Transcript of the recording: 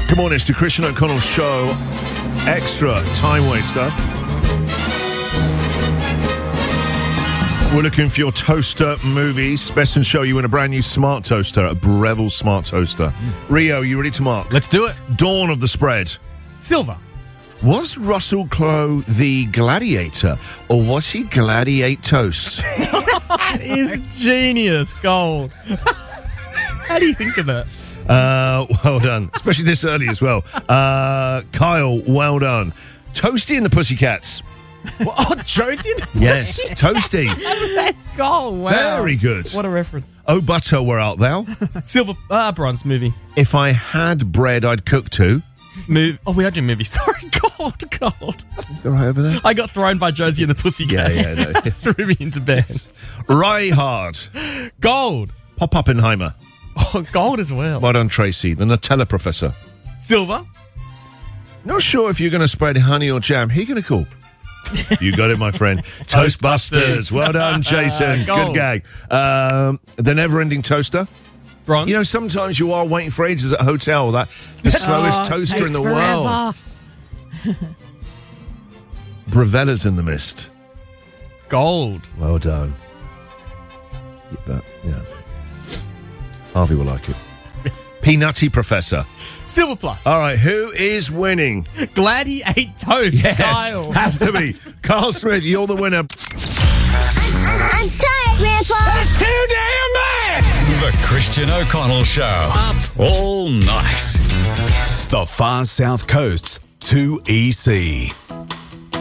Good morning, it's the Christian O'Connell Show. Extra time waster. We're looking for your toaster movies. Best in show, you win a brand new smart toaster, a Breville smart toaster. Rio, you ready to mark? Let's do it. Dawn of the spread. Silver. Was Russell Crowe the gladiator, or was he gladiate toast? That is genius, Gold. How do you think of that? Well done. Especially this early as well. Kyle, well done. Toasty and the Pussycats. Oh, Josie and the Yes, Toasty. Oh, wow. Very good. What a reference. Oh, butter, where art thou? Silver, bronze movie. If I had bread, I'd cook too. Oh, we are doing movies. Sorry, Gold. Go right over there. I got thrown by Josie and the Pussycats. Yeah, no. Threw me into bed. Ray Hard. Gold. Pop Oppenheimer. Oh, gold as well. Well done, Tracy. The Nutella Professor. Silver. Not sure if you're going to spread honey or jam. Who are you going to call? You got it, my friend. Toastbusters. Well done, Jason. Good gag. The Never-Ending Toaster. Bronze. You know, sometimes you are waiting for ages at a hotel. The slowest toaster in the world. Brevella's in the mist. Gold. Well done. But, yeah. Harvey will like it. Peanutty Professor. Silver plus. All right, who is winning? Gladiate toast. Yes, Kyle. has to be. Carl Smith, you're the winner. I'm tired, Grandpa. That's too damn bad! The Christian O'Connell Show. Up all night. The Far South Coast's 2EC.